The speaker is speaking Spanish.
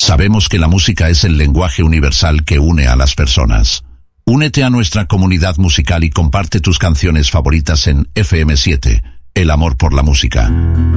Sabemos que la música es el lenguaje universal que une a las personas. Únete a nuestra comunidad musical y comparte tus canciones favoritas en FM7, el amor por la música.